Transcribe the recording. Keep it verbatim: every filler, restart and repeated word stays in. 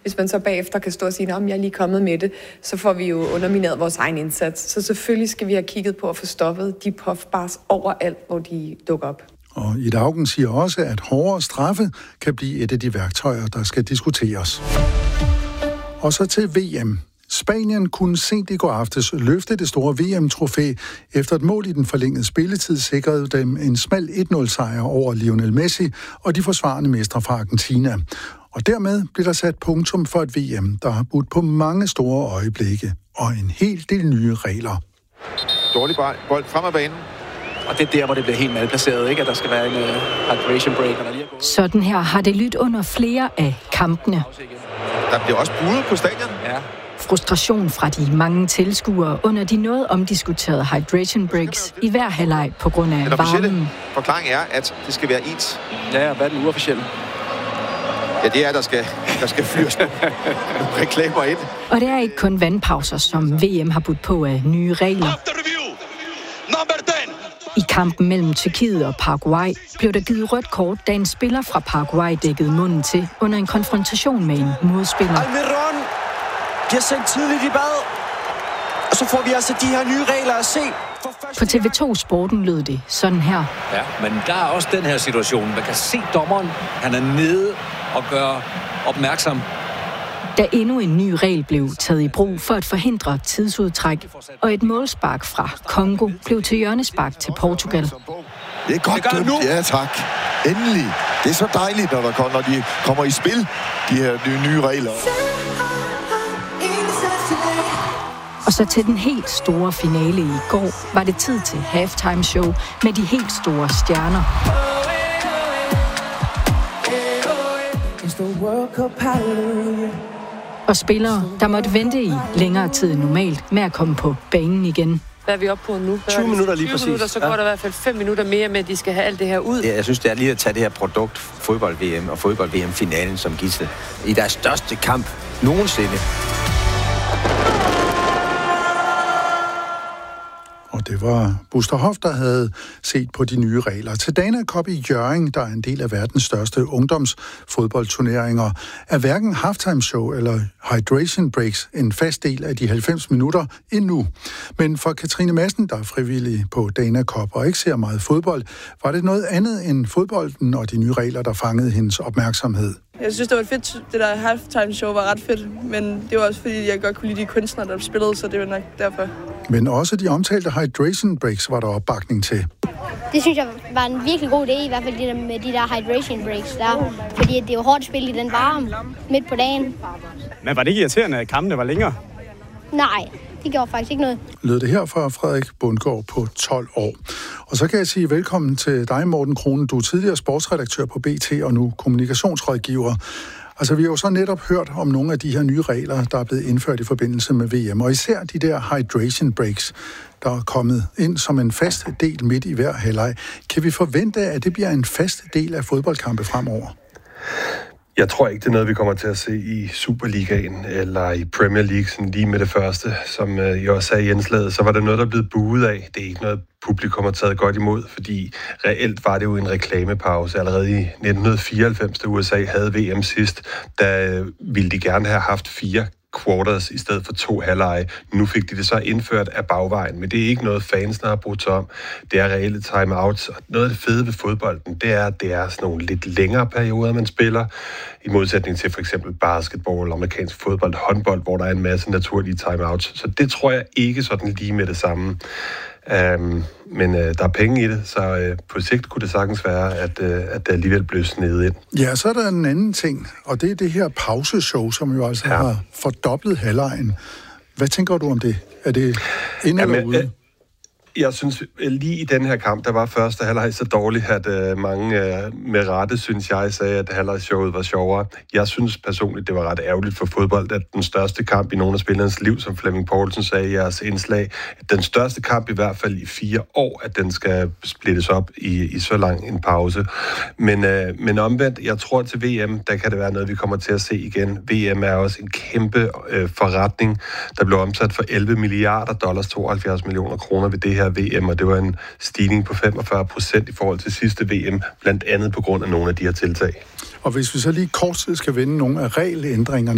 Hvis man så bagefter kan stå og sige, at jeg er lige kommet med det, så får vi jo undermineret vores egen indsats. Så selvfølgelig skal vi have kigget på at få stoppet de puffbars overalt, hvor de dukker op. Og Ida Auken siger også, at hårdere straffe kan blive et af de værktøjer, der skal diskuteres. Og så til V M. Spanien kunne sent i går aftes løfte det store V M-trofæ, efter et mål i den forlængede spilletid sikrede dem en smal et nul sejr over Lionel Messi og de forsvarende mestre fra Argentina. Og dermed blev der sat punktum for et V M, der har budt på mange store øjeblikke og en hel del nye regler. Dårlig bold frem af banen. Og det er der, hvor det bliver helt malplaceret, ikke? At der skal være en uh, hydration break. Der lige gået... Sådan her har det lyttet under flere af kampene. Der bliver også budet på stadion. Ja. Frustration fra de mange tilskuere under de noget omdiskuterede hydration breaks i hver halvleg på grund af den varmen. Forklaring er, at det skal være ens. Ja, og hvad er den uofficielle? Ja, det er, der skal, der skal fyres nogle reklamer ind. Og det er ikke kun vandpauser, som V M har budt på af nye regler. I kampen mellem Tyrkiet og Paraguay blev der givet rødt kort, da en spiller fra Paraguay dækkede munden til under en konfrontation med en modspiller. Almiron bliver sendt tidligt i bad, og så får vi altså de her nye regler at se. På T V to Sporten lød det sådan her. Ja, men der er også den her situation. Man kan se dommeren, han er nede og gør opmærksom. Da endnu en ny regel blev taget i brug for at forhindre tidsudtræk, og et målspark fra Kongo blev til hjørnespark til Portugal. Det er godt dømt, ja tak. Endelig. Det er så dejligt, når, der kommer, når de kommer i spil, de her nye, nye regler. Og så til den helt store finale i går var det tid til halftime show med de helt store stjerner. Og spillere, der måtte vente i længere tid end normalt med at komme på banen igen. Hvad er vi oppe på nu? tyve minutter lige tyve præcis. Minutter, så går ja. Der i hvert fald fem minutter mere med, at de skal have alt det her ud. Ja, jeg synes, det er lige at tage det her produkt, fodbold-V M og fodbold-V M-finalen som gidsel, i deres største kamp nogensinde. Og det var Buster Hoff, der havde set på de nye regler. Til Dana Cup i Hjørring, der er en del af verdens største ungdomsfodboldturneringer, er hverken halftime show eller hydration breaks en fast del af de halvfems minutter endnu. Men for Katrine Madsen, der er frivillig på Dana Cup og ikke ser meget fodbold, var det noget andet end fodbolden og de nye regler, der fangede hendes opmærksomhed. Jeg synes, det var fedt. Det der halftime show var ret fedt, men det var også fordi, jeg godt kunne lide de kunstnere, der spillede, så det var nok derfor. Men også de omtalte hydration breaks var der opbakning til. Det synes jeg var en virkelig god idé, i hvert fald det der med de der hydration breaks der. Fordi det er jo hårdt spil i den varme midt på dagen. Men var det ikke irriterende, at kampene var længere? Nej, det gjorde faktisk ikke noget. Lød det her fra Frederik Bundgaard på tolv år. Og så kan jeg sige velkommen til dig, Morten Kronen. Du er tidligere sportsredaktør på B T og nu kommunikationsrådgiver. Altså, vi har jo så netop hørt om nogle af de her nye regler, der er blevet indført i forbindelse med V M, og især de der hydration breaks, der er kommet ind som en fast del midt i hver halvleg. Kan vi forvente, at det bliver en fast del af fodboldkampe fremover? Jeg tror ikke, det er noget, vi kommer til at se i Superligaen eller i Premier League, sådan lige med det første. Som øh, jeg også sagde i indslaget, så var det noget, der er blevet buet af. Det er ikke noget, publikum har taget godt imod, fordi reelt var det jo en reklamepause. Allerede i nitten fireoghalvfems, da U S A havde V M sidst, der ville de gerne have haft fire quarters i stedet for to halvleje. Nu fik de det så indført af bagvejen, men det er ikke noget, fansene har brugt sig om. Det er reelle timeouts, og noget af det fede ved fodbolden, det er, at det er sådan nogle lidt længere perioder, man spiller, i modsætning til for eksempel basketball, amerikansk fodbold, håndbold, hvor der er en masse naturlige timeouts. Så det tror jeg ikke sådan lige med det samme. Um, men uh, der er penge i det, så uh, på sigt kunne det sagtens være, at, uh, at det alligevel blev snedet ind. Ja, så er der en anden ting, og det er det her pauseshow, som jo altså ja. har fordoblet halvlejen. Hvad tænker du om det? Er det inde eller ude? Uh, Jeg synes, lige i den her kamp, der var første halvleg så dårligt, at uh, mange uh, med rette, synes jeg, sagde, at halvlegsshowet var sjovere. Jeg synes personligt, det var ret ærgerligt for fodbold, at den største kamp i nogle af spillernes liv, som Flemming Poulsen sagde i jeres indslag, at den største kamp i hvert fald i fire år, at den skal splittes op i, i så lang en pause. Men, uh, men omvendt, jeg tror til V M, der kan det være noget, vi kommer til at se igen. V M er også en kæmpe uh, forretning, der blev omsat for elleve milliarder dollars, tooghalvfjerds millioner kroner ved det her V M, og det var en stigning på femogfyrre procent i forhold til sidste V M, blandt andet på grund af nogle af de her tiltag. Og hvis vi så lige kort tid skal vende nogle af regelændringerne,